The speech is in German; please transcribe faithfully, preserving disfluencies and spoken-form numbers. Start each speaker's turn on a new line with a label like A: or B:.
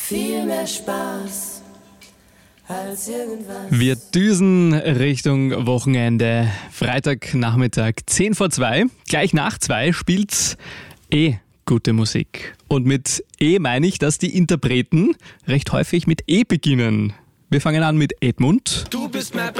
A: viel mehr Spaß als irgendwas.
B: Wir düsen Richtung Wochenende. Freitagnachmittag, zehn vor zwei. Gleich nach zwei spielt's eh gute Musik. Und mit E meine ich, dass die Interpreten recht häufig mit E beginnen. Wir fangen an mit Edmund.
A: Du bist mein